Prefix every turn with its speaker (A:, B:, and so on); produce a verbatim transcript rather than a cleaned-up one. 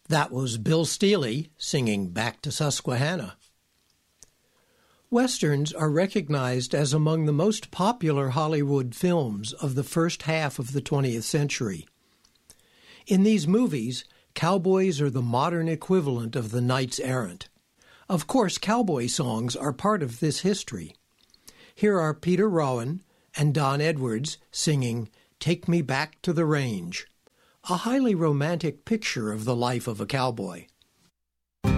A: That was Bill Steely singing Back to Susquehanna. Westerns are recognized as among the most popular Hollywood films of the first half of the twentieth century. In these movies, cowboys are the modern equivalent of the knights errant. Of course, cowboy songs are part of this history. Here are Peter Rowan and Don Edwards singing Take Me Back to the Range, a highly romantic picture of the life of a cowboy.